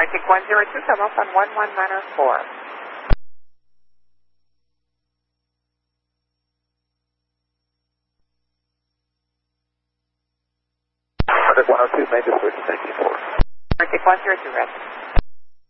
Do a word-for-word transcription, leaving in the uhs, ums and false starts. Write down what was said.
Arctic one zero two, come up on one one nine oh four. Arctic one oh two, make the switch, thank you for. Arctic one zero two, rest.